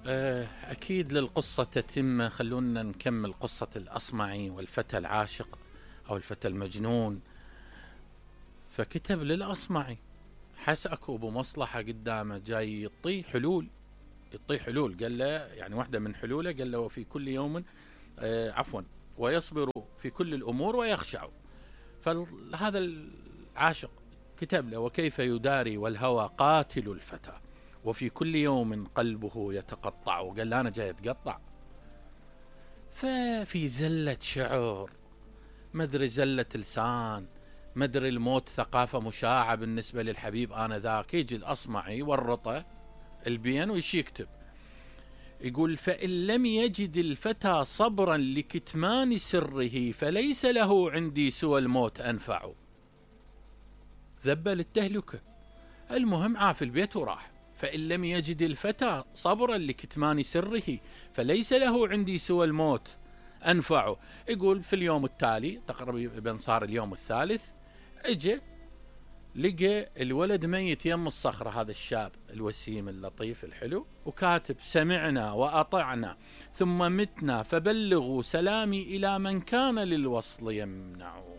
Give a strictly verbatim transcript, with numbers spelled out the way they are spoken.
آه، أكيد للقصة تتم. خلونا نكمل قصة الأصمعي والفتى العاشق أو الفتى المجنون. فكتب للأصمعي، حس أكو أبو مصلحة قدامه جاي يطي حلول، يطي حلول. قال له يعني واحدة من حلوله، قال له: وفي كل يوم آه عفوا ويصبر في كل الأمور ويخشع. فهذا العاشق كتب له: وكيف يداري والهوى قاتل الفتى، وفي كل يوم قلبه يتقطع. وقال له: أنا جاي أتقطع. ففي زلة شعر، مدري زلة لسان، مدري الموت ثقافة مشاعة بالنسبة للحبيب آنذاك. يجي الأصمعي يورطه البين ويشي يكتب، يقول: فإن لم يجد الفتى صبرا لكتمان سره فليس له عندي سوى الموت أنفع. ذب للتهلكة. المهم عاف البيت وراح. فإن لم يجد الفتى صبرا لكتمان سره فليس له عندي سوى الموت أنفعه. يقول في اليوم التالي تقريبا صار اليوم الثالث، اجى لقى الولد ميت يم الصخرة، هذا الشاب الوسيم اللطيف الحلو، وكاتب: سمعنا وأطعنا ثم متنا فبلغوا سلامي إلى من كان للوصل يمنع.